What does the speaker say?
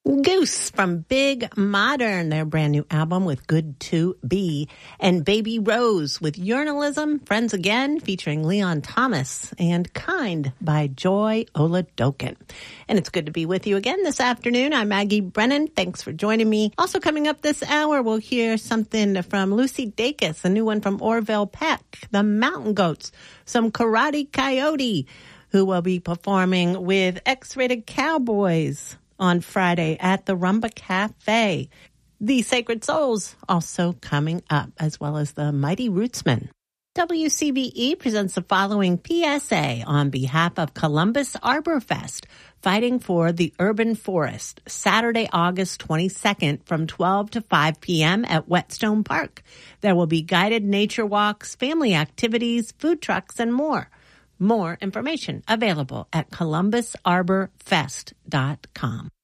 Goose from Big Modern, their brand new album with Good to Be. And Baby Rose with Urinalism, Friends Again, featuring Leon Thomas. And Kind by Joy Oladokin. And it's good to be with you again this afternoon. I'm Maggie Brennan. Thanks for joining me. Also coming up this hour, we'll hear something from Lucy Dacus, a new one from Orville Peck, the Mountain Goats, some Karate Coyote, who will be performing with X-Rated Cowboys on Friday at the Rumba Cafe. The Sacred Souls also coming up, as well as the Mighty Rootsmen. WCBE presents the following PSA on behalf of Columbus Arbor Fest, fighting for the urban forest, Saturday, August 22nd from 12 to 5 p.m. at Whetstone Park. There will be guided nature walks, family activities, food trucks, and more. More information available at columbusarborfest.com.